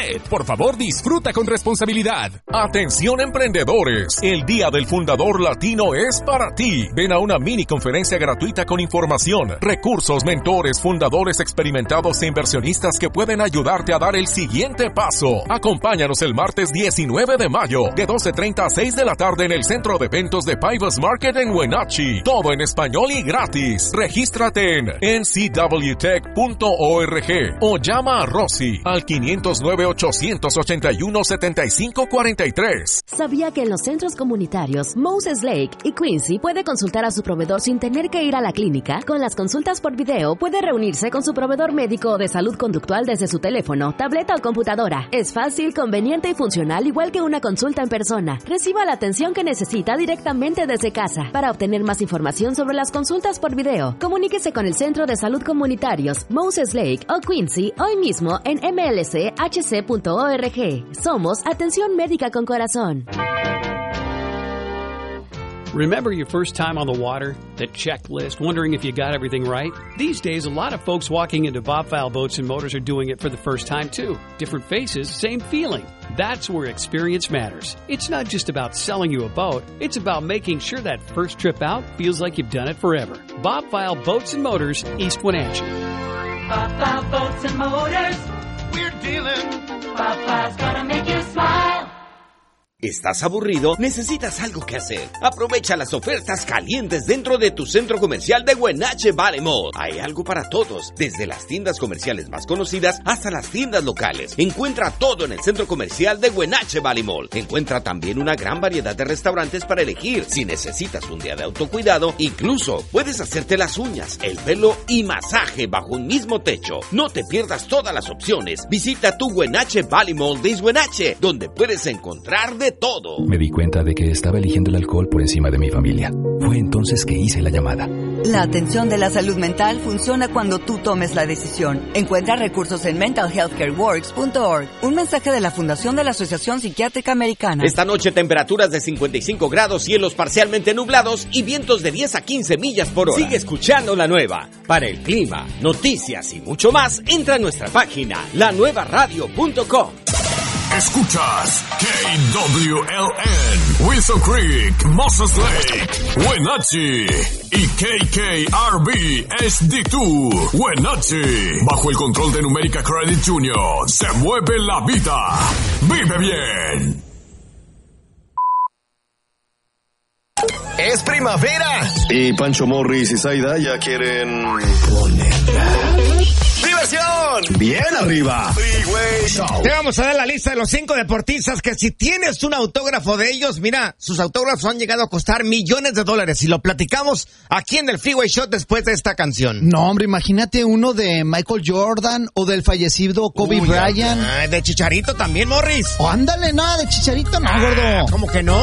usted. Por favor, disfruta con responsabilidad. Atención emprendedores, el Día del Fundador Latino es para ti. Ven a una mini conferencia gratuita con información, recursos, mentores, fundadores experimentados e inversionistas que pueden ayudarte a dar el siguiente paso. Acompáñanos el martes 19 de mayo, de 12:30 a 6 de la tarde en el Centro de Eventos de Pybus Market en Wenatchee. Todo en español y gratis. Regístrate en ncwtech.org o llama a Rosy al 509-881-7543. ¿Sabía que en los centros comunitarios Moses Lake y Quincy puede consultar a su proveedor sin tener que ir a la clínica? Con las consultas por video puede reunirse con su proveedor médico o de salud conductual desde su teléfono, tableta o computadora. Es fácil, conveniente y funcional igual que una consulta en persona. Reciba la atención que necesita directamente desde casa. Para obtener más información sobre las consultas por video, comuníquese con el Centro de Salud Comunitarios Moses Lake o Quincy hoy mismo en mlchc.org. Somos Atención Médica con Corazón. Remember your first time on the water? The checklist, wondering if you got everything right? These days, a lot of folks walking into Bob Fowl Boats and Motors are doing it for the first time, too. Different faces, same feeling. That's where experience matters. It's not just about selling you a boat. It's about making sure that first trip out feels like you've done it forever. Bob Fowl Boats and Motors, East Wenatchee. Bob Fowl Boats and Motors. We're dealing. Bob Fowl's gonna make you smile. ¿Estás aburrido? ¿Necesitas algo que hacer? Aprovecha las ofertas calientes dentro de tu centro comercial de Wenatchee Valley Mall. Hay algo para todos, desde las tiendas comerciales más conocidas hasta las tiendas locales. Encuentra todo en el centro comercial de Wenatchee Valley Mall. Encuentra también una gran variedad de restaurantes para elegir. Si necesitas un día de autocuidado, incluso puedes hacerte las uñas, el pelo y masaje bajo un mismo techo. No te pierdas todas las opciones. Visita tu Wenatchee Valley Mall de East Wenatchee, donde puedes encontrar de todo. Me di cuenta de que estaba eligiendo el alcohol por encima de mi familia. Fue entonces que hice la llamada. La atención de la salud mental funciona cuando tú tomes la decisión. Encuentra recursos en mentalhealthcareworks.org. Un mensaje de la Fundación de la Asociación Psiquiátrica Americana. Esta noche temperaturas de 55 grados, cielos parcialmente nublados y vientos de 10 a 15 millas por hora. Sigue escuchando La Nueva. Para el clima, noticias y mucho más, entra a nuestra página lanuevaradio.com. Escuchas KWLN, Wilson Creek, Moses Lake, Wenatchee y KKRB HD2, Wenatchee. Bajo el control de Numérica Credit Jr. se mueve la vida. Vive bien. Es primavera. Y Pancho Morris y Zaida ya quieren ponerla. ¡Diversión! ¡Bien arriba! Freeway Show. Te vamos a dar la lista de los 5 deportistas que si tienes un autógrafo de ellos, mira, sus autógrafos han llegado a costar millones de dólares y lo platicamos aquí en el Freeway Show después de esta canción. No, hombre, imagínate uno de Michael Jordan o del fallecido Kobe Bryant. De Chicharito también, Morris. O ándale, nada, de Chicharito no, gordo. ¿Cómo que no?